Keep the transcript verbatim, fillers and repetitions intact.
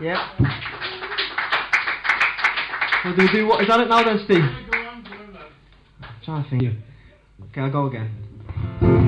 Yeah. Well, do we do what? Is that it now then, Steve? Yeah, go on, go on, lad. I'm trying to think. Okay, I'll go again.